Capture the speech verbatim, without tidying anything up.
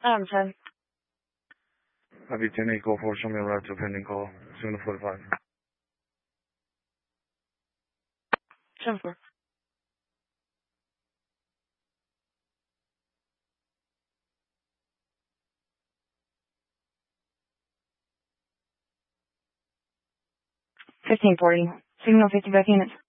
I'm ten. Copy ten eight, call four, show me a route to a pending call. Soon to forty-five. ten four. fifteen forty. Signal fifty back units.